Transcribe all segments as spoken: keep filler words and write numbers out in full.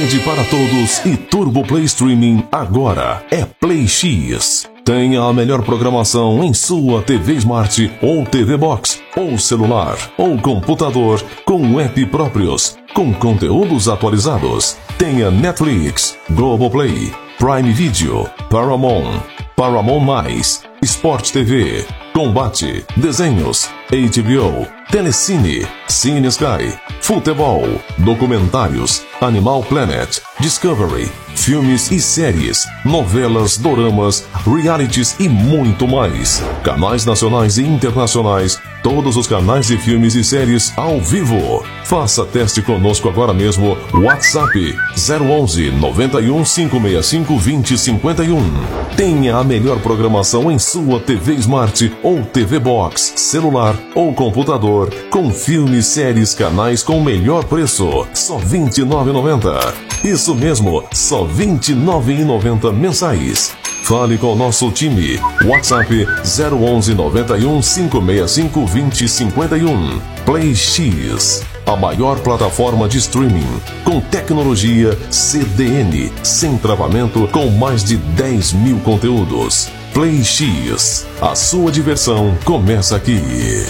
Rede para todos e Turbo Play Streaming agora é Play X. Tenha a melhor programação em sua T V Smart ou T V Box, ou celular, ou computador, com app próprios, com conteúdos atualizados. Tenha Netflix, Globoplay, Prime Video, Paramount, Paramount Mais, Sport T V, Combate, Desenhos, H B O, Telecine, Cine Sky, Futebol, Documentários, Animal Planet, Discovery, filmes e séries, novelas, doramas, realities e muito mais. Canais nacionais e internacionais, todos os canais de filmes e séries ao vivo. Faça teste conosco agora mesmo. WhatsApp zero onze, noventa e um, cinco seis cinco, vinte, cinquenta e um. Tenha a melhor programação em sua T V Smart ou T V Box, celular ou computador, com filmes, séries, canais com o melhor preço, só vinte e nove reais e noventa centavos. Isso mesmo, só vinte e nove reais e noventa centavos mensais. Fale com o nosso time. WhatsApp zero onze, noventa e um, cinco seis cinco, vinte, cinquenta e um. Play X, a maior plataforma de streaming, com tecnologia C D N, sem travamento, com mais de dez mil conteúdos. Play X, a sua diversão começa aqui.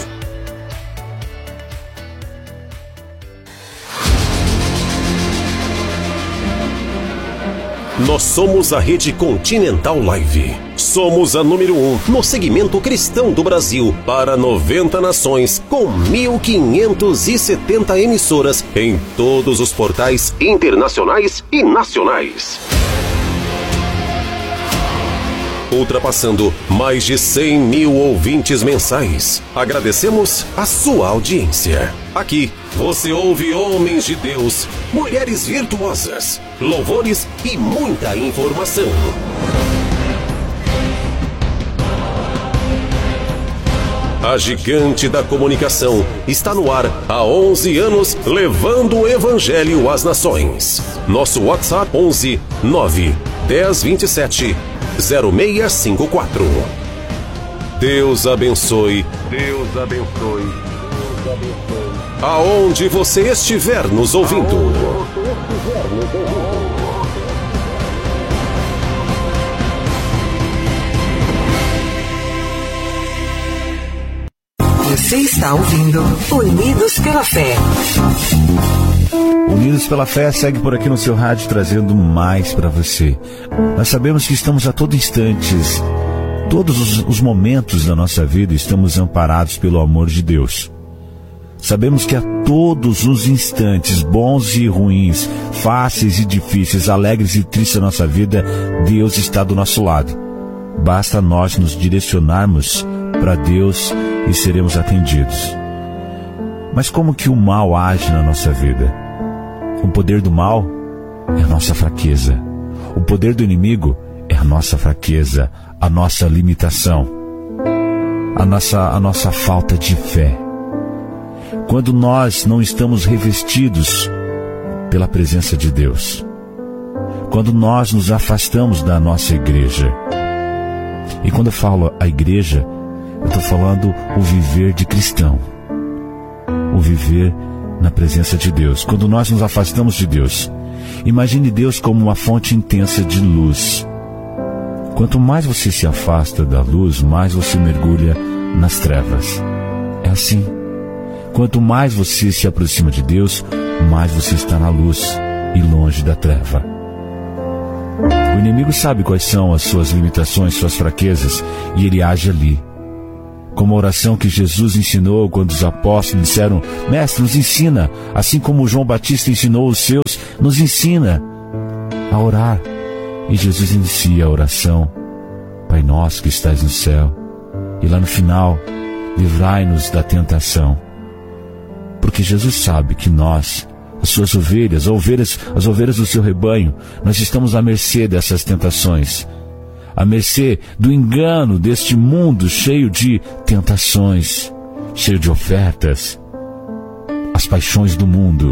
Nós somos a Rede Continental Live. Somos a número um no segmento cristão do Brasil para noventa nações, com mil quinhentas e setenta emissoras em todos os portais internacionais e nacionais. Ultrapassando mais de cem mil ouvintes mensais. Agradecemos a sua audiência. Aqui você ouve homens de Deus, mulheres virtuosas, louvores e muita informação. A gigante da comunicação está no ar há onze anos, levando o evangelho às nações. Nosso WhatsApp onze, nove, dez, vinte e sete, zero seis cinco quatro. Deus abençoe. Deus abençoe. Deus abençoe. Aonde você estiver nos ouvindo. Você está ouvindo Unidos pela Fé. Unidos pela Fé segue por aqui no seu rádio, trazendo mais para você. Nós sabemos que estamos a todo instante, todos os, os momentos da nossa vida, estamos amparados pelo amor de Deus. Sabemos que a todos os instantes, bons e ruins, fáceis e difíceis, alegres e tristes da nossa vida, Deus está do nosso lado. Basta nós nos direcionarmos para Deus e seremos atendidos. Mas como que o mal age na nossa vida? O poder do mal é a nossa fraqueza. O poder do inimigo é a nossa fraqueza, a nossa limitação, a nossa, a nossa falta de fé. Quando nós não estamos revestidos pela presença de Deus, quando nós nos afastamos da nossa igreja. E quando eu falo a igreja, eu estou falando o viver de cristão, o viver na presença de Deus. Quando nós nos afastamos de Deus, imagine Deus como uma fonte intensa de luz. Quanto mais você se afasta da luz, mais você mergulha nas trevas. É assim. Quanto mais você se aproxima de Deus, mais você está na luz e longe da treva. O inimigo sabe quais são as suas limitações, suas fraquezas, e ele age ali. Como a oração que Jesus ensinou quando os apóstolos disseram: Mestre, nos ensina, assim como João Batista ensinou os seus, nos ensina a orar. E Jesus inicia a oração: Pai nosso que estás no céu. E lá no final, livrai-nos da tentação. Porque Jesus sabe que nós, as suas ovelhas, as ovelhas, as ovelhas do seu rebanho, nós estamos à mercê dessas tentações, à mercê do engano deste mundo cheio de tentações, cheio de ofertas, as paixões do mundo,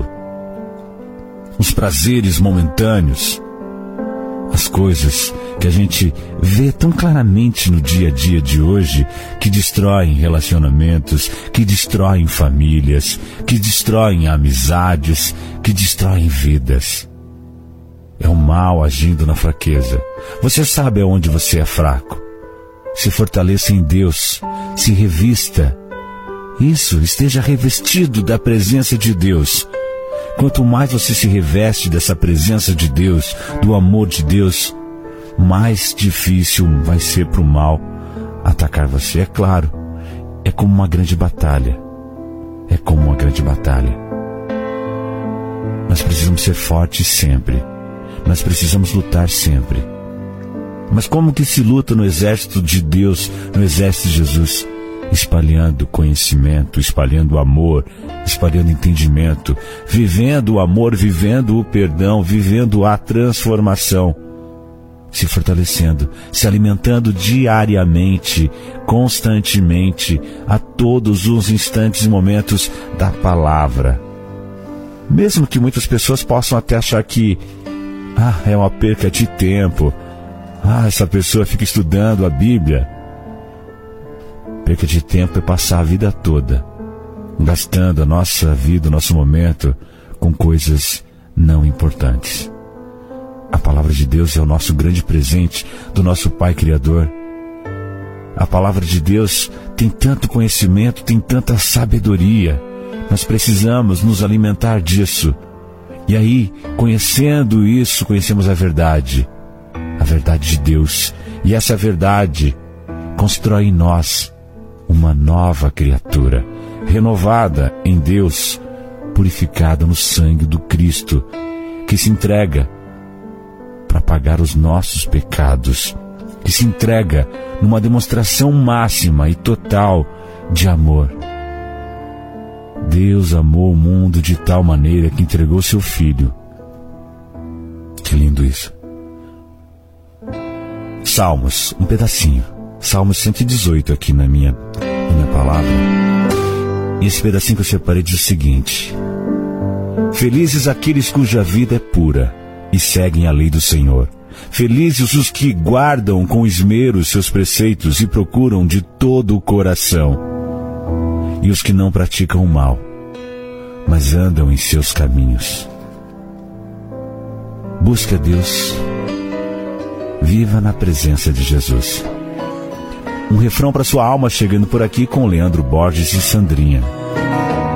os prazeres momentâneos, as coisas que a gente vê tão claramente no dia a dia de hoje, que destroem relacionamentos, que destroem famílias, que destroem amizades, que destroem vidas. mal agindo na fraqueza. Você sabe aonde você é fraco. Se fortaleça em Deus, se revista. Isso, esteja revestido da presença de Deus. Quanto mais você se reveste dessa presença de Deus, do amor de Deus, mais difícil vai ser para o mal atacar você. É claro, é como uma grande batalha. É como uma grande batalha. Nós precisamos ser fortes sempre. Nós precisamos lutar sempre. Mas como que se luta no exército de Deus, no exército de Jesus? Espalhando conhecimento, espalhando amor, espalhando entendimento, vivendo o amor, vivendo o perdão, vivendo a transformação, se fortalecendo, se alimentando diariamente, constantemente, a todos os instantes e momentos da palavra. Mesmo que muitas pessoas possam até achar que ah, é uma perca de tempo, ah, essa pessoa fica estudando a Bíblia. Perca de tempo é passar a vida toda gastando a nossa vida, o nosso momento com coisas não importantes. A palavra de Deus é o nosso grande presente do nosso Pai Criador. A palavra de Deus tem tanto conhecimento, tem tanta sabedoria. Nós precisamos nos alimentar disso. E aí, conhecendo isso, conhecemos a verdade. A verdade de Deus. E essa verdade constrói em nós uma nova criatura, renovada em Deus, purificada no sangue do Cristo, que se entrega para pagar os nossos pecados, que se entrega numa demonstração máxima e total de amor. Deus amou o mundo de tal maneira que entregou seu Filho. Que lindo isso. Salmos, um pedacinho. Salmos cento e dezoito aqui na minha, na minha palavra. E esse pedacinho que eu separei diz o seguinte: felizes aqueles cuja vida é pura e seguem a lei do Senhor. Felizes os que guardam com esmero os seus preceitos e procuram de todo o coração. E os que não praticam o mal, mas andam em seus caminhos. Busque a Deus. Viva na presença de Jesus. Um refrão para sua alma chegando por aqui com Leandro Borges e Sandrinha.